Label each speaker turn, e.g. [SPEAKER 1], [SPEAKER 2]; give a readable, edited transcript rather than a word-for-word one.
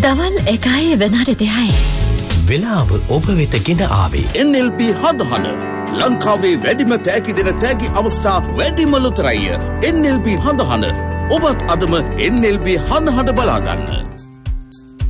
[SPEAKER 1] දවල් 1 වෙනාට 10යි.
[SPEAKER 2] වෙලාව ඔබ වෙත ගෙන ආවේ
[SPEAKER 3] NLB හඳහන. ලංකාවේ වැඩිම තෑගි දෙන තෑගි අවස්ථා වැඩිම ලොතරැය. NLB හඳහන. ඔබත් අදම NLB හඳහන බලාගන්න.